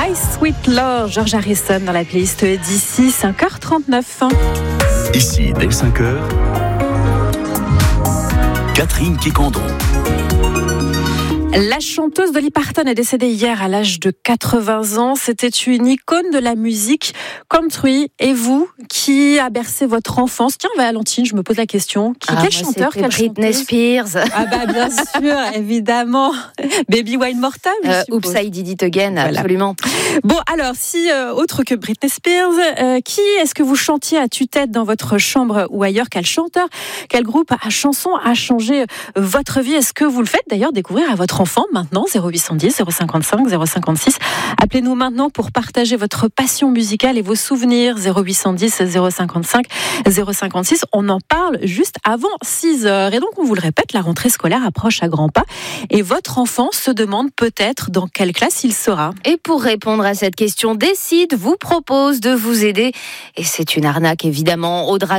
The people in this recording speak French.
My Sweet Lord, George Harrison dans la playlist d'ici 5h39. Ici, dès 5h, Catherine Quicandon. La chanteuse Dolly Parton est décédée hier à l'âge de 80 ans. C'était une icône de la musique country. Et vous, qui a bercé votre enfance? Tiens, Valentine, je me pose la question. Quel chanteur, quelle Britney Spears. Ah bah bien sûr, évidemment. Baby One More Time. Oops, I Did It Again, voilà. Absolument. Bon, alors, si autre que Britney Spears, qui est-ce que vous chantiez à tue-tête dans votre chambre ou ailleurs? Quel chanteur, quel groupe à chansons a changé votre vie? Est-ce que vous le faites d'ailleurs découvrir à votre enfant maintenant? 0810 055 056. Appelez-nous maintenant pour partager votre passion musicale et vos souvenirs. 0810 055 056. On en parle juste avant 6h. Et donc, on vous le répète, la rentrée scolaire approche à grands pas. Et votre enfant se demande peut-être dans quelle classe il sera. Et pour répondre à cette question, Décide vous propose de vous aider. Et c'est une arnaque, évidemment. Audra